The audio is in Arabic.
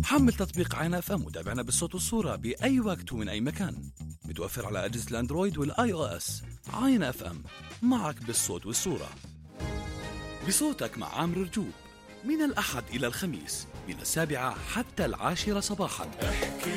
حمل تطبيق عين اف ام وتابعنا بالصوت والصورة بأي وقت ومن أي مكان. متوفر على أجهزة الأندرويد والآي أو إس. عين اف ام، معك بالصوت والصورة. بصوتك مع عامر رجوب، من الأحد إلى الخميس من 7 حتى 10 صباحا.